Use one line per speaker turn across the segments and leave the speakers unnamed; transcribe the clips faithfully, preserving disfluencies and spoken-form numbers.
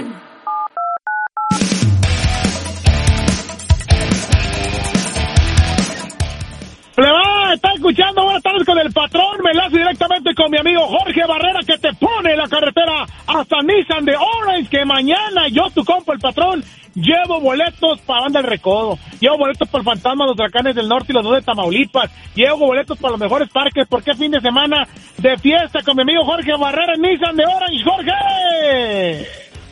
patrón.
Le va a estar escuchando, buenas tardes con el patrón, me enlazo directamente con mi amigo Jorge Barrera, que te pone la carretera hasta Nissan de Orange, que mañana yo, tu compa, el patrón, llevo boletos para Banda del Recodo, llevo boletos para el Fantasma, los Huracanes del Norte y los dos de Tamaulipas, llevo boletos para los mejores parques, porque es fin de semana de fiesta con mi amigo Jorge Barrera en Nissan de Orange. ¡Jorge!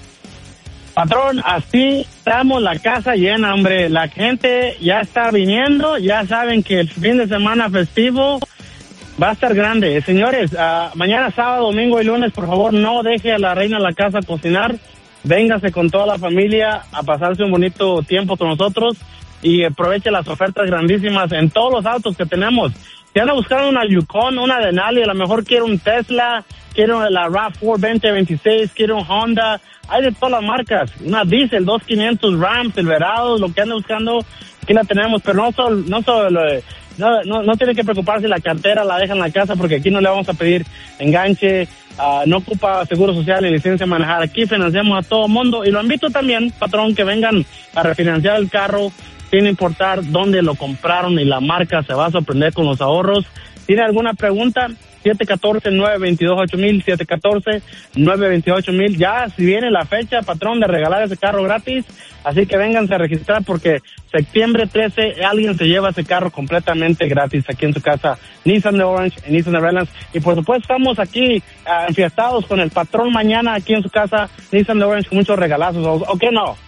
Patrón, así estamos la casa llena, hombre. La gente ya está viniendo, ya saben que el fin de semana festivo va a estar grande. Señores, uh, mañana, sábado, domingo y lunes, por favor, no deje a la reina en la casa cocinar. Véngase con toda la familia a pasarse un bonito tiempo con nosotros y aproveche las ofertas grandísimas en todos los autos que tenemos. Si anda buscando una Yukon, una Denali, a lo mejor quiere un Tesla, quiere la RAV cuatro veinte veintiséis, quiere un Honda, hay de todas las marcas, una Diesel dos quinientos Ram, Silverado, lo que anda buscando, aquí la tenemos, pero no solo, no solo, no, no, no tiene que preocuparse si la cartera la deja en la casa, porque aquí no le vamos a pedir enganche, uh, no ocupa seguro social y licencia de manejar, aquí financiamos a todo mundo, y lo invito también, patrón, que vengan a refinanciar el carro, sin importar dónde lo compraron y la marca, se va a sorprender con los ahorros. ¿Tiene alguna pregunta? siete uno cuatro, nueve dos dos, ocho mil, siete uno cuatro, nueve dos dos, ocho mil. Ya, si viene la fecha, patrón, de regalar ese carro gratis, así que vénganse a registrar porque septiembre trece alguien se lleva ese carro completamente gratis aquí en su casa. Nissan de Orange, en Nissan de Redlands. Y por supuesto estamos aquí uh, enfiestados con el patrón mañana aquí en su casa, Nissan de Orange, con muchos regalazos, ¿o, o qué no?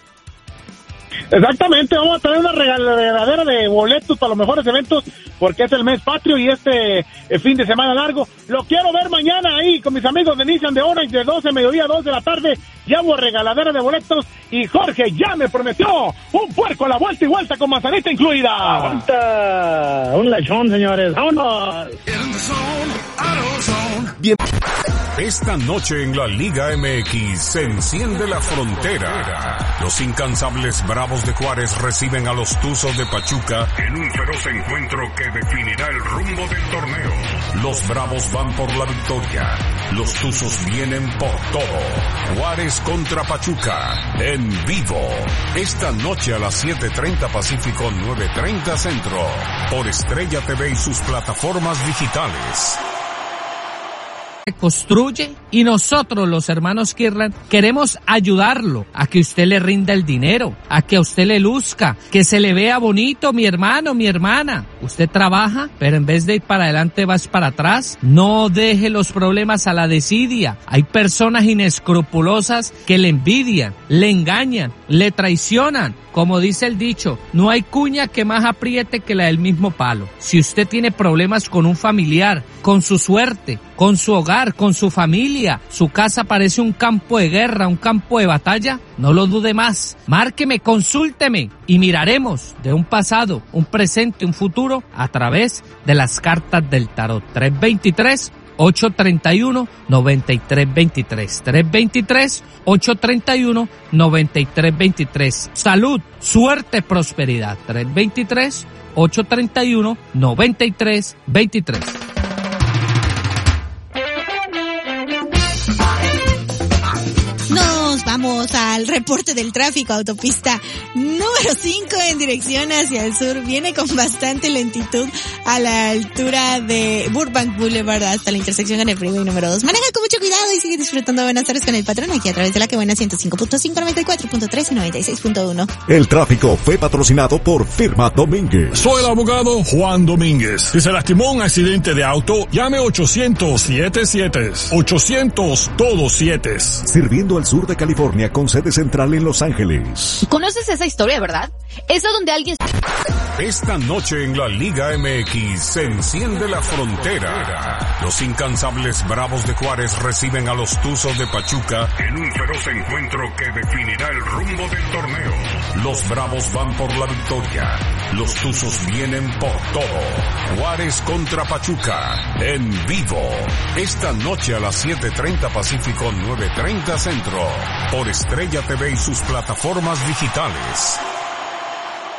Exactamente, vamos a tener una regaladera de boletos para los mejores eventos porque es el mes patrio y este eh, fin de semana largo. Lo quiero ver mañana ahí con mis amigos de Nissan de Orange de doce, mediodía a dos de la tarde. Llevo regaladera de boletos y Jorge ya me prometió un puerco a la vuelta y vuelta con manzanita incluida.
¡Aguanta! Un lechón, señores. ¡Vámonos!
Bien. Esta noche en la Liga M X se enciende la frontera. Los incansables Bravos de Juárez reciben a los Tuzos de Pachuca en un feroz encuentro que definirá el rumbo del torneo. Los Bravos van por la victoria. Los Tuzos vienen por todo. Juárez contra Pachuca en vivo. Esta noche a las siete treinta Pacífico, nueve treinta Centro. Por Estrella T V y sus plataformas digitales.
Construye y nosotros los hermanos Kirlan queremos ayudarlo a que usted le rinda el dinero, a que a usted le luzca, que se le vea bonito, mi hermano, mi hermana. Usted trabaja, pero en vez de ir para adelante vas para atrás. No deje los problemas a la desidia. Hay personas inescrupulosas que le envidian, le engañan, le traicionan. Como dice el dicho, no hay cuña que más apriete que la del mismo palo. Si usted tiene problemas con un familiar, con su suerte, con su hogar, con su familia, su casa parece un campo de guerra, un campo de batalla, no lo dude más. Márqueme, consúlteme y miraremos de un pasado, un presente, un futuro a través de las cartas del tarot. tres dos tres, ocho tres uno, nueve tres dos tres. tres dos tres, ocho tres uno, nueve tres dos tres. Salud, suerte, prosperidad. tres dos tres, ocho tres uno, nueve tres dos tres.
Nos vamos al reporte del tráfico. Autopista número cinco en dirección hacia el sur viene con bastante lentitud a la altura de Burbank Boulevard hasta la intersección en el freeway número dos. Maneja con mucho cuidado y sigue disfrutando de Buenas Tardes con el patrón aquí a través de la que buena ciento cinco punto cinco, noventa y cuatro punto tres y noventa y seis punto uno.
El tráfico fue patrocinado por Firma Domínguez.
Soy el abogado Juan Domínguez. Si se lastimó un accidente de auto, llame ochocientos siete siete. ochocientos todos siete.
Sirviendo al sur de California con sede central en Los Ángeles.
¿Conoces esa historia, verdad? Esa donde alguien...
Esta noche en la Liga M X se enciende la frontera. Los incansables Bravos de Juárez reciben a los Tuzos de Pachuca en un feroz encuentro que definirá el rumbo del torneo. Los Bravos van por la victoria. Los Tuzos vienen por todo. Juárez contra Pachuca en vivo. Esta noche a las siete treinta Pacífico, nueve treinta Centro. Por Estrella T V y sus plataformas digitales.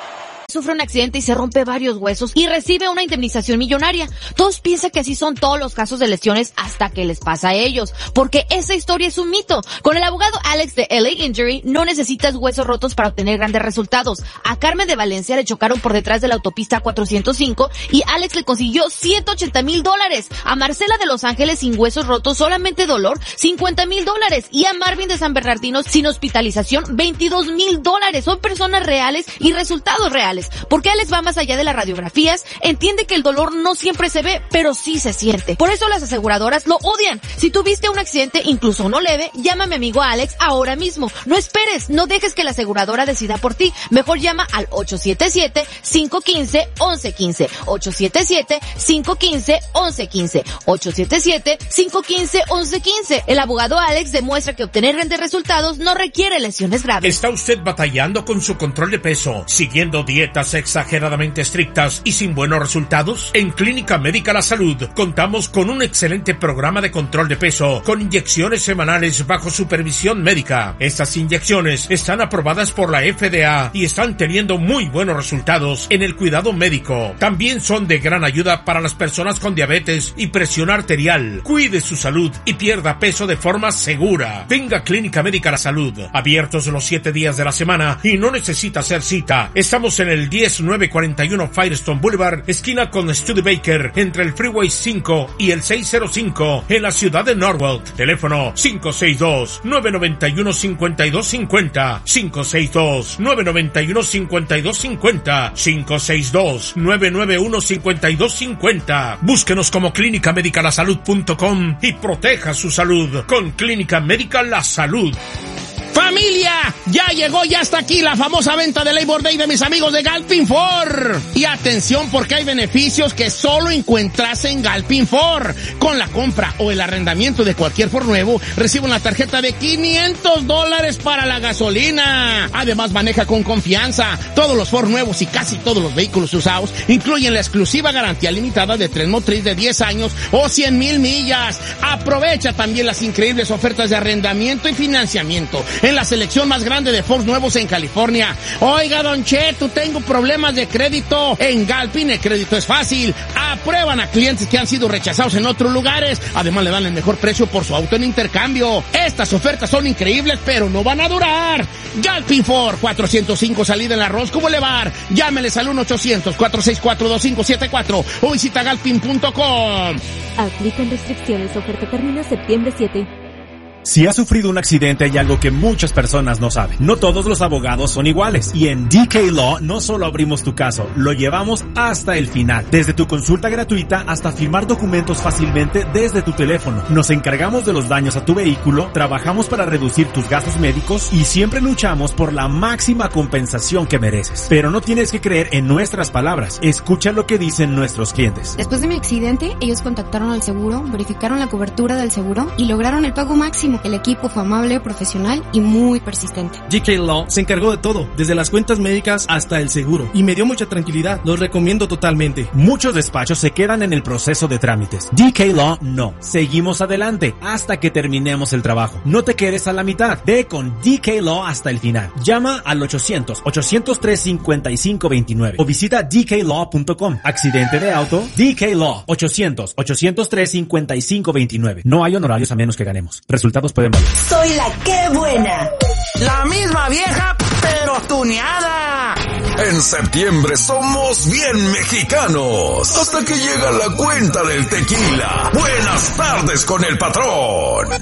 Sufre un accidente y se rompe varios huesos y recibe una indemnización millonaria. Todos piensan que así son todos los casos de lesiones hasta que les pasa a ellos, porque esa historia es un mito. Con el abogado Alex de L A Injury no necesitas huesos rotos para obtener grandes resultados. A Carmen de Valencia le chocaron por detrás de la autopista cuatrocientos cinco y Alex le consiguió ciento ochenta mil dólares. A Marcela de Los Ángeles sin huesos rotos, solamente dolor, cincuenta mil dólares. Y a Marvin de San Bernardino sin hospitalización, veintidós mil dólares. Son personas reales y resultados reales. Porque Alex va más allá de las radiografías, entiende que el dolor no siempre se ve, pero sí se siente. Por eso las aseguradoras lo odian. Si tuviste un accidente, incluso uno leve, llama a mi amigo Alex ahora mismo. No esperes, no dejes que la aseguradora decida por ti. Mejor llama al ocho siete siete, cinco uno cinco, once quince. ocho siete siete, cinco uno cinco, once quince. ocho siete siete, cinco uno cinco, once quince. El abogado Alex demuestra que obtener grandes resultados no requiere lesiones graves.
¿Está usted batallando con su control de peso, siguiendo dietas exageradamente estrictas y sin buenos resultados? En Clínica Médica La Salud contamos con un excelente programa de control de peso con inyecciones semanales bajo supervisión médica. Estas inyecciones están aprobadas por la F D A y están teniendo muy buenos resultados en el cuidado médico. También son de gran ayuda para las personas con diabetes y presión arterial. Cuide su salud y pierda peso de forma segura. Venga a Clínica Médica La Salud, abiertos los siete días de la semana y no necesita hacer cita. Estamos en el el diez mil novecientos cuarenta y uno Firestone Boulevard, esquina con Studebaker, entre el Freeway cinco y el seiscientos cinco, en la ciudad de Norwalk. Teléfono cinco seis dos, nueve nueve uno, cinco dos cinco cero, cinco seis dos, nueve nueve uno, cinco dos cinco cero, cinco seis dos, nueve nueve uno, cinco dos cinco cero. Búsquenos como clínica médica la salud punto com y proteja su salud con Clínica Médica La Salud.
¡Familia! Ya llegó, ya está aquí la famosa venta de Labor Day de mis amigos de Galpin Ford. Y atención, porque hay beneficios que solo encuentras en Galpin Ford. Con la compra o el arrendamiento de cualquier Ford nuevo, recibe una tarjeta de quinientos dólares para la gasolina. Además, maneja con confianza. Todos los Ford nuevos y casi todos los vehículos usados incluyen la exclusiva garantía limitada de tren motriz de diez años o cien mil millas. Aprovecha también las increíbles ofertas de arrendamiento y financiamiento en la selección más grande de Ford nuevos en California. Oiga, Don Cheto, tengo problemas de crédito. En Galpin el crédito es fácil. Aprueban a clientes que han sido rechazados en otros lugares. Además, le dan el mejor precio por su auto en intercambio. Estas ofertas son increíbles, pero no van a durar. Galpin Ford, cuatrocientos cinco salida en la Roscoe Boulevard. Llámeles al uno ochocientos, cuatro seis cuatro, dos cinco siete cuatro o visita galpin punto com.
Aplican restricciones. Oferta termina septiembre siete.
Si has sufrido un accidente, hay algo que muchas personas no saben. No todos los abogados son iguales. Y en D K Law no solo abrimos tu caso, lo llevamos hasta el final. Desde tu consulta gratuita hasta firmar documentos fácilmente desde tu teléfono. Nos encargamos de los daños a tu vehículo, trabajamos para reducir tus gastos médicos y siempre luchamos por la máxima compensación que mereces. Pero no tienes que creer en nuestras palabras. Escucha lo que dicen nuestros clientes.
Después de mi accidente, ellos contactaron al seguro, verificaron la cobertura del seguro y lograron el pago máximo. El equipo fue amable, profesional y muy persistente.
D K Law se encargó de todo, desde las cuentas médicas hasta el seguro, y me dio mucha tranquilidad. Los recomiendo totalmente.
Muchos despachos se quedan en el proceso de trámites. D K Law no. Seguimos adelante hasta que terminemos el trabajo. No te quedes a la mitad. Ve con D K Law hasta el final. Llama al ochocientos, ochocientos tres, cincuenta y cinco veintinueve o visita d k law punto com. Accidente de auto, D K Law, ochocientos, ochocientos tres, cincuenta y cinco veintinueve. No hay honorarios a menos que ganemos. Resultados pueden variar.
Soy la que buena.
La misma vieja, pero tuneada.
En septiembre somos bien mexicanos. Hasta que llega la cuenta del tequila. Buenas tardes con el patrón.